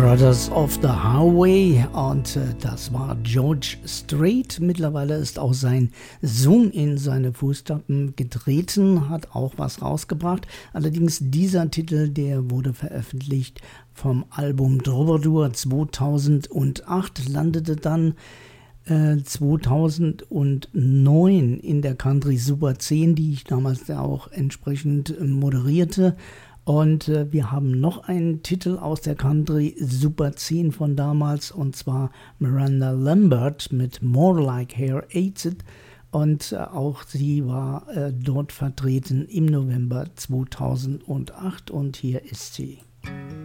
Brothers of the Highway und das war George Strait. Mittlerweile ist auch sein Sohn in seine Fußstapfen getreten, hat auch was rausgebracht. Allerdings dieser Titel, der wurde veröffentlicht vom Album Troubadour 2008, landete dann 2009 in der Country Super 10, die ich damals auch entsprechend moderierte. Und wir haben noch einen Titel aus der Country Super 10 von damals, und zwar Miranda Lambert mit More Like Hair Aids It. Und auch sie war dort vertreten im November 2008 und hier ist sie.